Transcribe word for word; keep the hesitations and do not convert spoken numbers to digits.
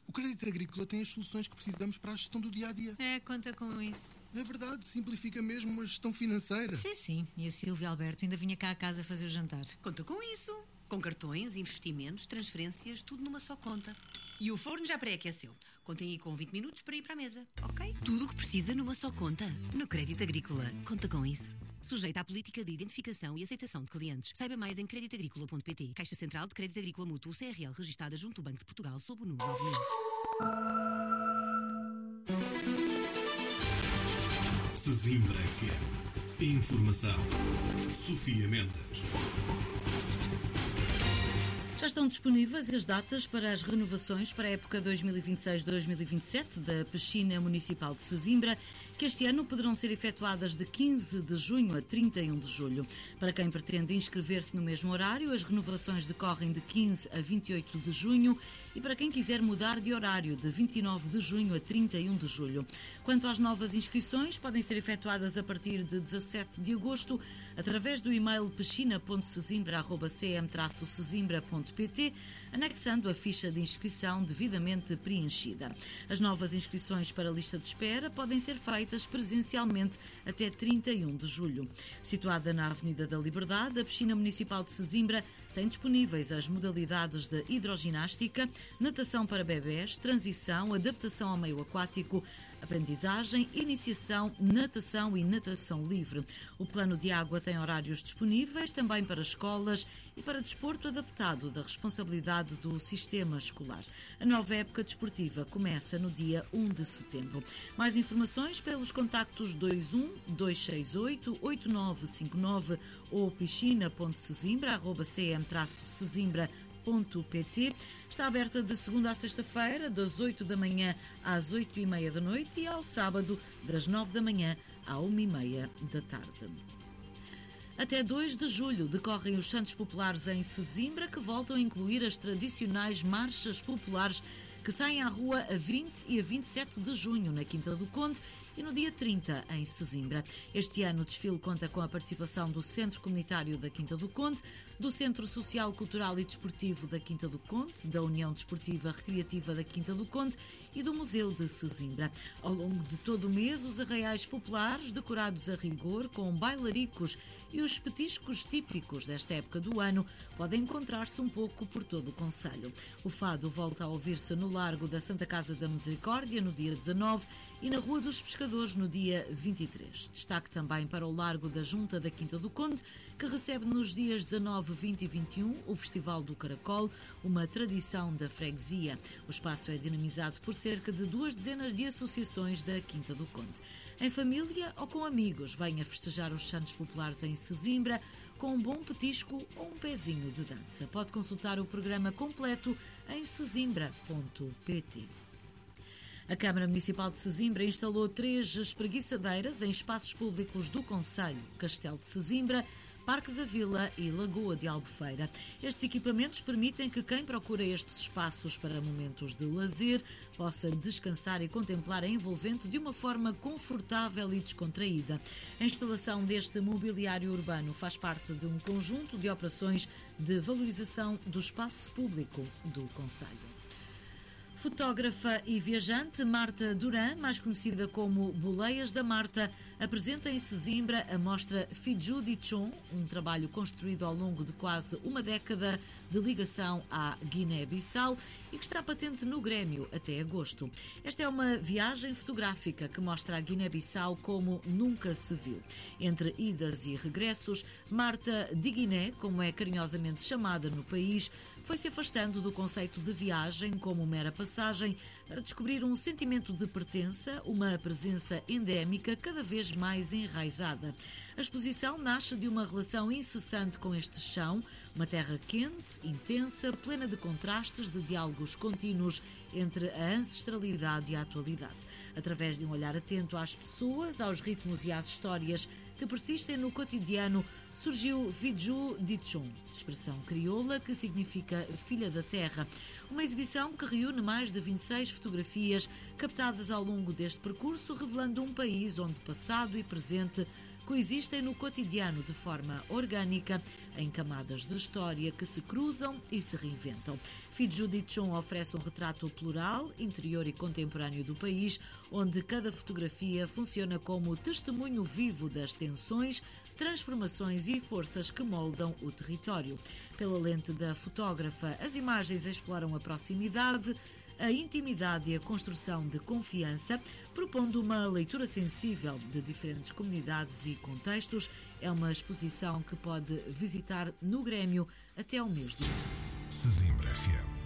O Crédito Agrícola tem as soluções que precisamos para a gestão do dia-a-dia. É, conta com isso. É verdade, simplifica mesmo a gestão financeira. Sim, sim. E a Silvia Alberto ainda vinha cá a casa fazer o jantar. Conta com isso. Com cartões, investimentos, transferências, tudo numa só conta. E o forno já pré-aqueceu. Contem aí com vinte minutos para ir para a mesa, ok? Tudo o que precisa numa só conta. No Crédito Agrícola. Conta com isso. Sujeita à política de identificação e aceitação de clientes. Saiba mais em crédito agrícola ponto pt. Caixa Central de Crédito Agrícola Mútuo C R L, registada junto ao Banco de Portugal, sob o número nove mil. Sesimbra F M. Informação. Sofia Mendes. Já estão disponíveis as datas para as renovações para a época dois mil e vinte e seis dois mil e vinte e sete da Piscina Municipal de Sesimbra, que este ano poderão ser efetuadas de quinze de junho a trinta e um de julho. Para quem pretende inscrever-se no mesmo horário, as renovações decorrem de quinze a vinte e oito de junho e para quem quiser mudar de horário, de vinte e nove de junho a trinta e um de julho. Quanto às novas inscrições, podem ser efetuadas a partir de dezassete de agosto através do e-mail piscina ponto sesimbra arroba c m traço sesimbra ponto pt, anexando a ficha de inscrição devidamente preenchida. As novas inscrições para a lista de espera podem ser feitas presencialmente até trinta e um de julho. Situada na Avenida da Liberdade, a Piscina Municipal de Sesimbra tem disponíveis as modalidades de hidroginástica, natação para bebés, transição, adaptação ao meio aquático, aprendizagem, iniciação, natação e natação livre. O plano de água tem horários disponíveis também para escolas e para desporto adaptado da responsabilidade do sistema escolar. A nova época desportiva começa no dia um de setembro. Mais informações pelos contactos dois um dois seis oito oito nove cinco nove ou piscina ponto sesimbra arroba c m traço sesimbra ponto pt. Está aberta de segunda a sexta-feira, das oito da manhã às oito e meia da noite e ao sábado, das nove da manhã à uma e meia da tarde. Até dois de julho decorrem os Santos Populares em Sesimbra, que voltam a incluir as tradicionais marchas populares que saem à rua a vinte e a vinte e sete de junho na Quinta do Conde e no dia trinta em Sesimbra. Este ano o desfile conta com a participação do Centro Comunitário da Quinta do Conde, do Centro Social, Cultural e Desportivo da Quinta do Conde, da União Desportiva Recreativa da Quinta do Conde e do Museu de Sesimbra. Ao longo de todo o mês, os arraiais populares, decorados a rigor, com bailaricos e os petiscos típicos desta época do ano, podem encontrar-se um pouco por todo o concelho. O fado volta a ouvir-se no Largo da Santa Casa da Misericórdia, no dia dezanove, e na Rua dos Pescadores, no dia vinte e três. Destaque também para o Largo da Junta da Quinta do Conde, que recebe nos dias dezanove, vinte e vinte e um o Festival do Caracol, uma tradição da freguesia. O espaço é dinamizado por cerca de duas dezenas de associações da Quinta do Conde. Em família ou com amigos, venha festejar os Santos Populares em Sesimbra com um bom petisco ou um pezinho de dança. Pode consultar o programa completo em sesimbra ponto pt. A Câmara Municipal de Sesimbra instalou três espreguiçadeiras em espaços públicos do concelho: Castelo de Sesimbra, Parque da Vila e Lagoa de Albufeira. Estes equipamentos permitem que quem procura estes espaços para momentos de lazer possa descansar e contemplar a envolvente de uma forma confortável e descontraída. A instalação deste mobiliário urbano faz parte de um conjunto de operações de valorização do espaço público do concelho. Fotógrafa e viajante Marta Duran, mais conhecida como Boleias da Marta, apresenta em Sesimbra a mostra Fiju di Chon, um trabalho construído ao longo de quase uma década de ligação à Guiné-Bissau e que está patente no Grêmio até agosto. Esta é uma viagem fotográfica que mostra a Guiné-Bissau como nunca se viu. Entre idas e regressos, Marta de Guiné, como é carinhosamente chamada no país, foi se afastando do conceito de viagem como mera passagem para descobrir um sentimento de pertença, uma presença endémica cada vez mais enraizada. A exposição nasce de uma relação incessante com este chão, uma terra quente, intensa, plena de contrastes, de diálogos contínuos entre a ancestralidade e a atualidade. Através de um olhar atento às pessoas, aos ritmos e às histórias que persistem no cotidiano, surgiu Fiju di Chon, expressão crioula que significa filha da terra. Uma exibição que reúne mais de vinte e seis fotografias captadas ao longo deste percurso, revelando um país onde passado e presente coexistem no cotidiano de forma orgânica, em camadas de história que se cruzam e se reinventam. Feed Judith Chon oferece um retrato plural, interior e contemporâneo do país, onde cada fotografia funciona como testemunho vivo das tensões, transformações e forças que moldam o território. Pela lente da fotógrafa, as imagens exploram a proximidade, a intimidade e a construção de confiança, propondo uma leitura sensível de diferentes comunidades e contextos. É uma exposição que pode visitar no Grêmio até ao mês de junho. Sesimbra F M.